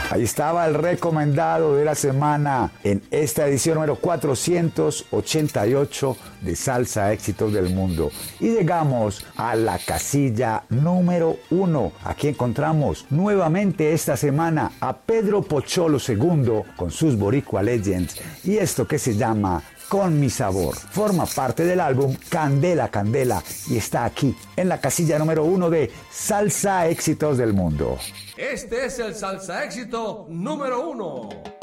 Ahí estaba el recomendado de la semana en esta edición número 488 de Salsa Éxitos del Mundo. Y llegamos a la casilla número 1. Aquí encontramos nuevamente esta semana a Pedro Pocholo II con sus Boricua Legends y esto que se llama Con mi sabor. Forma parte del álbum Candela Candela y está aquí en la casilla número 1 de Salsa Éxitos del Mundo. Este es el Salsa Éxito número 1.